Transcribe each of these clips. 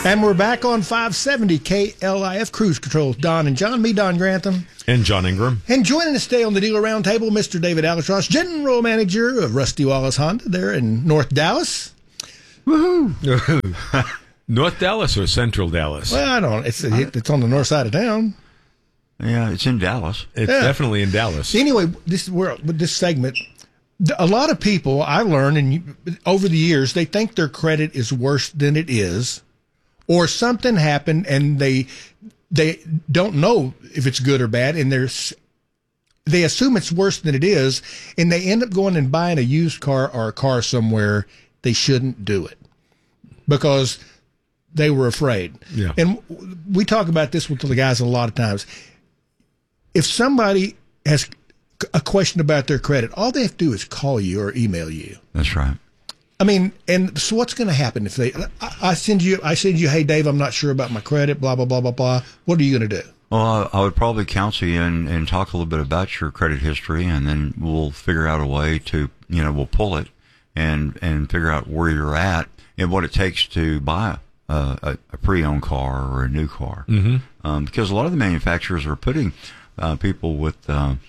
And we're back on 570 KLIF Cruise Control. Don and John, me, Don Grantham. And John Ingram. And joining us today on the Dealer Roundtable, Mr. David Albatross, General Manager of Rusty Wallace Honda there in North Dallas. Woohoo! North Dallas or Central Dallas? Well, I don't. It's on the north side of town. Yeah, it's in Dallas. It's definitely in Dallas. Anyway, this segment, a lot of people I learned over the years, they think their credit is worse than it is, or something happened and they don't know if it's good or bad, and they assume it's worse than it is, and they end up going and buying a used car or a car somewhere they shouldn't do it because they were afraid. Yeah. And we talk about this with the guys a lot of times. If somebody has a question about their credit, all they have to do is call you or email you. That's right. I mean, and so what's going to happen if I send you, hey, Dave, I'm not sure about my credit, blah, blah, blah, blah, blah. What are you going to do? Well, I would probably counsel you and talk a little bit about your credit history, and then we'll figure out a way to, we'll pull it and figure out where you're at and what it takes to buy a pre-owned car or a new car. Mm-hmm. Because a lot of the manufacturers are putting people with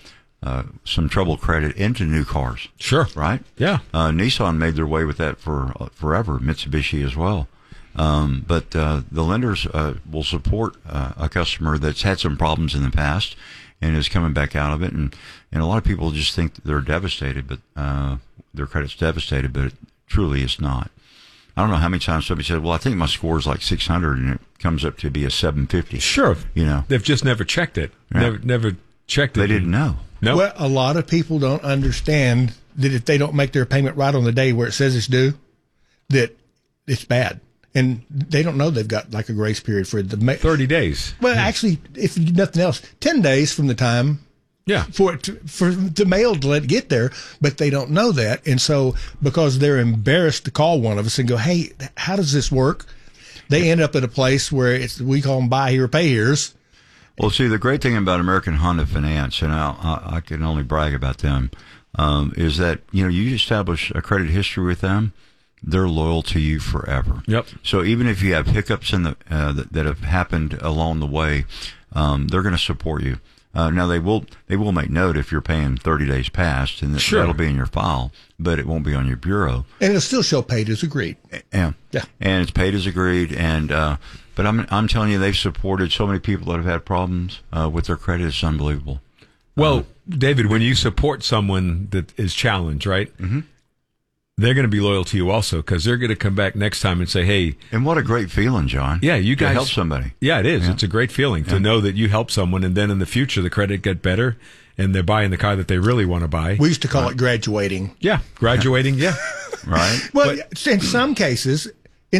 some troubled credit into new cars. Sure. Right? Yeah. Nissan made their way with that for forever, Mitsubishi as well. But the lenders will support a customer that's had some problems in the past and is coming back out of it. And a lot of people just think that they're devastated, but their credit's devastated, but it truly is not. I don't know how many times somebody said, well, I think my score is like 600, and it comes up to be a 750. Sure. They've just never checked it. Yeah. Never checked it. They didn't know. No. Well, a lot of people don't understand that if they don't make their payment right on the day where it says it's due, that it's bad. And they don't know they've got like a grace period for the 30 days. Well, actually, if nothing else, 10 days from the time for the mail to let it get there, but they don't know that. And so because they're embarrassed to call one of us and go, hey, how does this work? They end up at a place where we call them buy here, pay here's. Well, see, the great thing about American Honda Finance, and I can only brag about them, is that, you establish a credit history with them, they're loyal to you forever. Yep. So even if you have hiccups in that have happened along the way, they're going to support you. Now they will make note if you're paying 30 days past, and that'll be in your file, but it won't be on your bureau. And it'll still show paid as agreed. Yeah. And it's paid as agreed. And but I'm telling you, they've supported so many people that have had problems with their credit. It's unbelievable. Well, David, when you support someone that is challenged, right? Mm-hmm. They're going to be loyal to you also, because they're going to come back next time and say, hey. And what a great feeling, John. Yeah, you guys. To help somebody. Yeah, it is. Yeah. It's a great feeling to know that you help someone, and then in the future, the credit get better, and they're buying the car that they really want to buy. We used to call it graduating. Yeah, graduating, yeah. Right. Well, in some cases,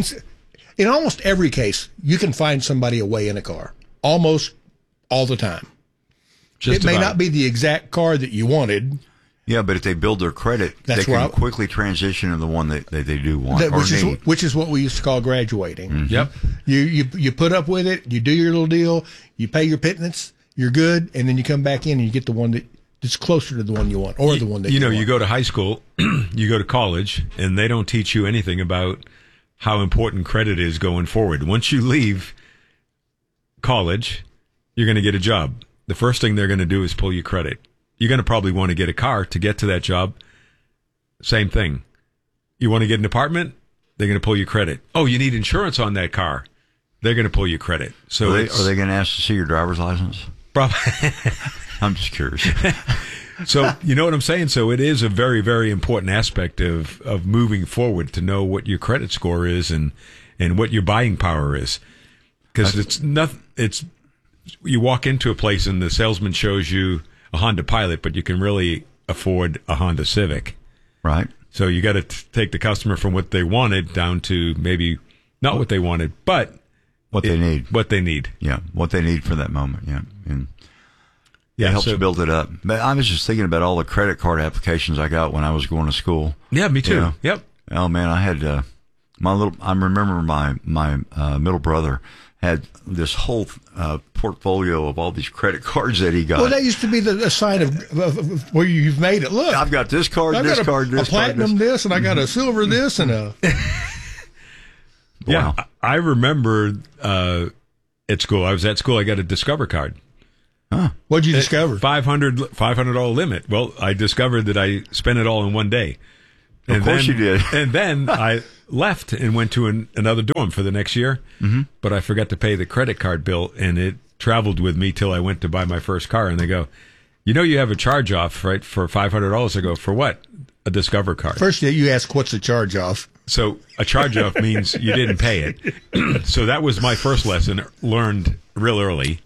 in almost every case, you can find somebody away in a car. Almost all the time. It may not be the exact car that you wanted. Yeah, but if they build their credit, they can quickly transition to the one that they do want which is what we used to call graduating. Mm-hmm. Yep. You put up with it, you do your little deal, you pay your pittance, you're good, and then you come back in and you get the one that's closer to the one you want, or the one that you want. You go to high school, you go to college, and they don't teach you anything about how important credit is going forward. Once you leave college, you're going to get a job. The first thing they're going to do is pull your credit. You're going to probably want to get a car to get to that job. Same thing. You want to get an apartment? They're going to pull your credit. Oh, you need insurance on that car. They're going to pull your credit. So are they going to ask to see your driver's license? Probably. I'm just curious. So you know what I'm saying? So it is a very, very important aspect of moving forward to know what your credit score is and what your buying power is. Because it's nothing. You walk into a place and the salesman shows you a Honda Pilot, but you can really afford a Honda Civic. Right. So you got to take the customer from what they wanted down to maybe not what they wanted, but what they need. What they need. Yeah, what they need for that moment. Yeah. And it helps build it up. But I was just thinking about all the credit card applications I got when I was going to school. Yeah, me too. Yep. Oh man, I had I remember my middle brother had this whole portfolio of all these credit cards that he got. Well, that used to be the sign of where you've made it. Look, I've got this card, I've this got card, this a platinum card, this, and I got a silver this, and a. Yeah, Wow. I remember at school. I was at school. I got a Discover card. What'd you discover? $500 limit. Well, I discovered that I spent it all in one day. Of course you did. And then I left and went to another dorm for the next year. Mm-hmm. But I forgot to pay the credit card bill, and it traveled with me till I went to buy my first car. And they go, you have a charge off, right, for $500. I go, for what? A Discover card. First, you ask, what's the charge off? So a charge off means you didn't pay it. So that was my first lesson, learned real early.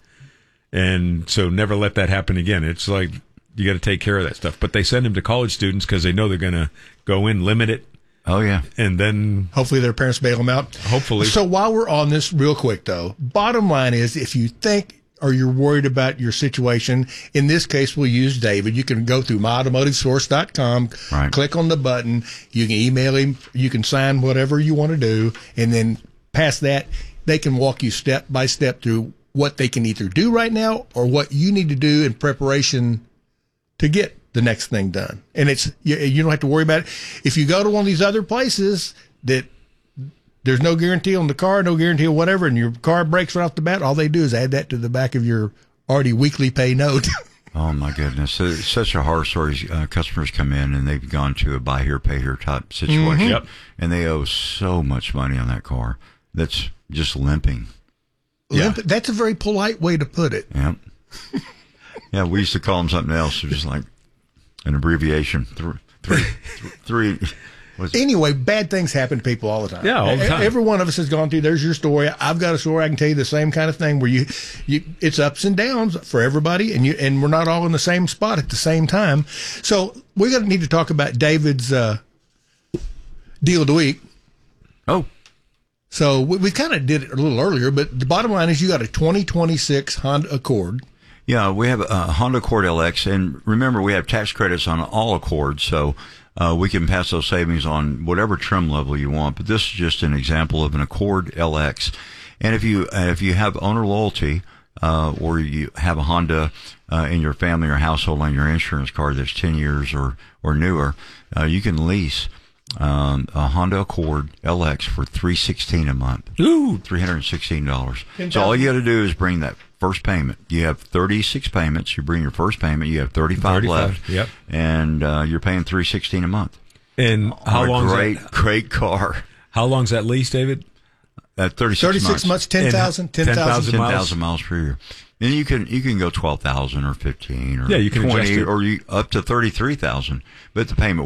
And so never let that happen again. It's like you got to take care of that stuff. But they send them to college students because they know they're going to go in, limit it. Oh, yeah. And then Hopefully their parents bail them out. Hopefully. So while we're on this real quick, though, bottom line is if you think or you're worried about your situation, in this case, we'll use David. You can go through myautomotivesource.com, Right. click on the button. You can email him. You can sign whatever you want to do. And then past that, they can walk you step by step through what they can either do right now or what you need to do in preparation to get the next thing done. And you don't have to worry about it. If you go to one of these other places that there's no guarantee on the car, no guarantee on whatever, and your car breaks right off the bat, all they do is add that to the back of your already weekly pay note. Oh, my goodness. It's such a horror story. Customers come in and they've gone to a buy here, pay here type situation. Mm-hmm. Yep. And they owe so much money on that car that's just limping. Yeah. That's a very polite way to put it. Yep. Yeah, we used to call them something else, just like an abbreviation. Three. Anyway, bad things happen to people all the time. Yeah, all the time. Every one of us has gone through. There's your story. I've got a story. I can tell you the same kind of thing where you it's ups and downs for everybody, and we're not all in the same spot at the same time. So we're going to need to talk about David's deal of the week. Oh, So we kind of did it a little earlier, but the bottom line is you got a 2026 Honda Accord. yeah, we have a Honda Accord LX, and remember, we have tax credits on all Accords, so we can pass those savings on whatever trim level you want. But this is just an example of an Accord LX. And if you have owner loyalty, or you have a Honda in your family or household on your insurance card that's 10 years or newer, you can lease a Honda Accord LX for $316 a month. Ooh. $316. So all you got to do is bring that first payment. You have 36 payments. You bring your first payment. You have 35 left. Yep. And you're paying $316 a month. And how long? Great car. How long's that lease, David? At 36 months, 10,000 10,000 miles per year. And you can go 12,000 or 15 or you can 20 adjust it. or up to 33,000. But the payment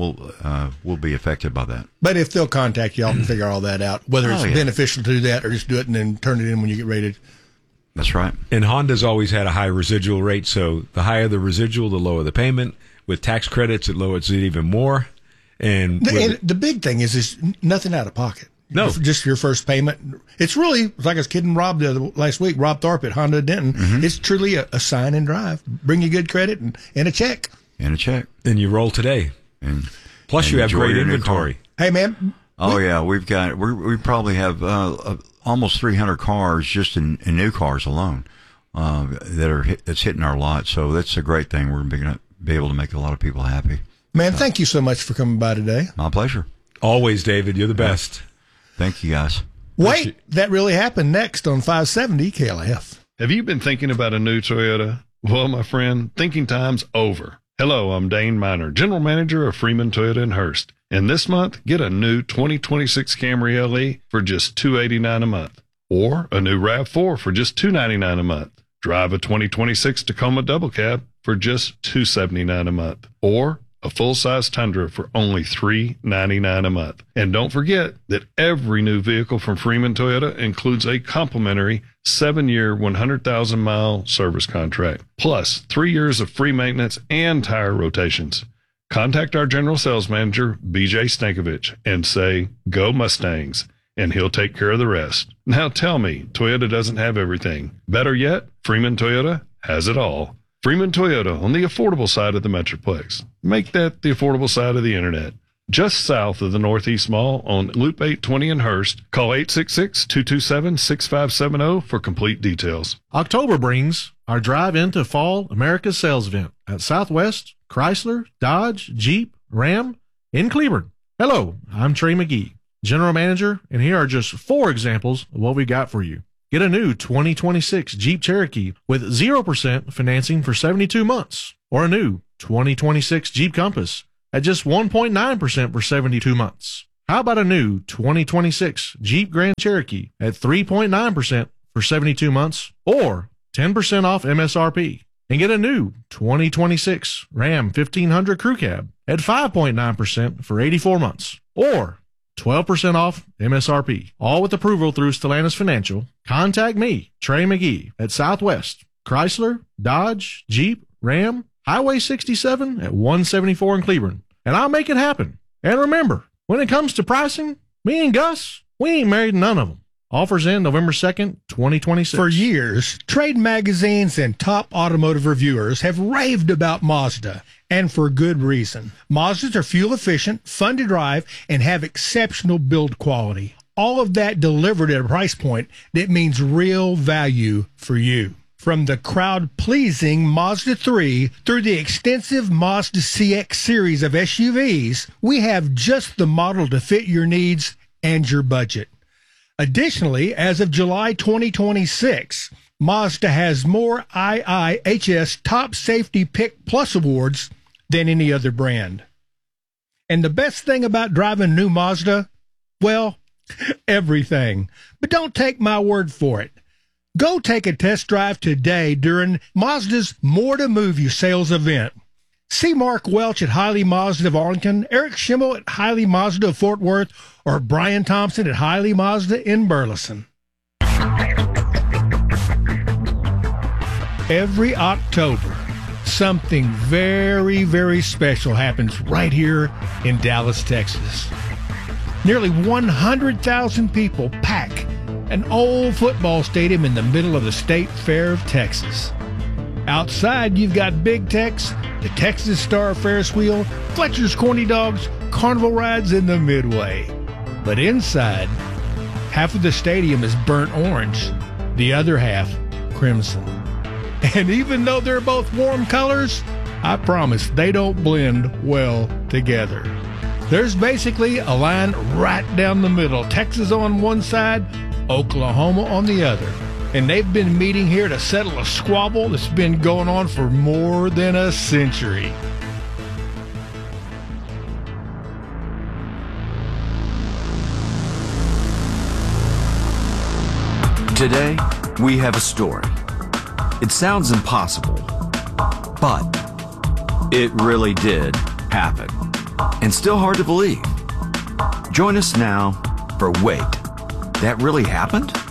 will be affected by that. But if they'll contact y'all and figure all that out, whether it's beneficial to do that or just do it and then turn it in when you get ready to. That's right. And Honda's always had a high residual rate, so the higher the residual, the lower the payment. With tax credits, it lowers it even more. And The big thing is nothing out of pocket. No. Just your first payment. It's really, like I was kidding Rob last week, Rob Tharp at Honda Denton. Mm-hmm. It's truly a sign and drive. Bring you good credit and a check. And a check. And you roll today. Plus, you have great inventory. Hey, man. Oh, yeah. We probably have almost 300 cars just in new cars alone that's hitting our lot. So that's a great thing. We're going to be able to make a lot of people happy. Man, thank you so much for coming by today. My pleasure. Always, David. You're the best. Thank you, guys. Wait, that really happened next on 570 KLF. Have you been thinking about a new Toyota? Well, my friend, thinking time's over. Hello, I'm Dane Miner, General Manager of Freeman Toyota in Hurst. And this month, get a new 2026 Camry LE for just $289 a month. Or a new RAV4 for just $299 a month. Drive a 2026 Tacoma Double Cab for just $279 a month. Or a full-size Tundra for only $399 a month. And don't forget that every new vehicle from Freeman Toyota includes a complimentary 7-year, 100,000-mile service contract, plus 3 years of free maintenance and tire rotations. Contact our general sales manager, BJ Stankovich, and say, "Go Mustangs," and he'll take care of the rest. Now tell me, Toyota doesn't have everything. Better yet, Freeman Toyota has it all. Freeman Toyota on the affordable side of the Metroplex. Make that the affordable side of the internet. Just south of the Northeast Mall on Loop 820 in Hurst. Call 866-227-6570 for complete details. October brings our drive into Fall America's sales event at Southwest, Chrysler, Dodge, Jeep, Ram in Cleburne. Hello, I'm Trey McGee. General Manager, and here are just 4 examples of what we got for you. Get a new 2026 Jeep Cherokee with 0% financing for 72 months, or a new 2026 Jeep Compass at just 1.9% for 72 months. How about a new 2026 Jeep Grand Cherokee at 3.9% for 72 months, or 10% off MSRP? And get a new 2026 Ram 1500 Crew Cab at 5.9% for 84 months, or 12% off MSRP. All with approval through Stellantis Financial. Contact me, Trey McGee, at Southwest Chrysler, Dodge, Jeep, Ram, Highway 67 at 174 in Cleveland, and I'll make it happen. And remember, when it comes to pricing, me and Gus, we ain't married to none of them. Offers in November 2nd, 2026. For years, trade magazines and top automotive reviewers have raved about Mazda, and for good reason. Mazdas are fuel efficient, fun to drive, and have exceptional build quality. All of that delivered at a price point that means real value for you. From the crowd-pleasing Mazda 3 through the extensive Mazda CX series of SUVs, we have just the model to fit your needs and your budget. Additionally, as of July 2026, Mazda has more IIHS Top Safety Pick Plus awards than any other brand. And the best thing about driving a new Mazda? Well, everything. But don't take my word for it. Go take a test drive today during Mazda's More to Move You sales event. See Mark Welch at Hiley Mazda of Arlington, Eric Schimmel at Hiley Mazda of Fort Worth, or Brian Thompson at Hiley Mazda in Burleson. Every October, something very, very special happens right here in Dallas, Texas. Nearly 100,000 people pack an old football stadium in the middle of the State Fair of Texas. Outside, you've got Big Tex, the Texas Star Ferris Wheel, Fletcher's Corny Dogs, carnival rides in the Midway. But inside, half of the stadium is burnt orange, the other half crimson. And even though they're both warm colors, I promise they don't blend well together. There's basically a line right down the middle, Texas on one side, Oklahoma on the other. And they've been meeting here to settle a squabble that's been going on for more than a century. Today, we have a story. It sounds impossible, but it really did happen. And still hard to believe. Join us now for Wait, That Really Happened?